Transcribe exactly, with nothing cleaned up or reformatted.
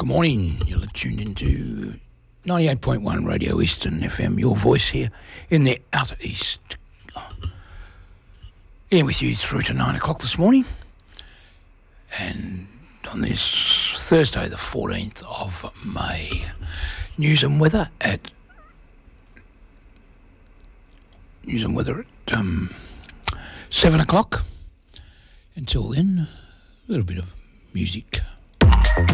morning. You're tuned into ninety-eight point one Radio Eastern F M, your voice here in the Outer East. Here with you through to nine o'clock this morning. And on this Thursday, the fourteenth of May, news and weather at news and weather at um, seven o'clock. Until then, a little bit of music.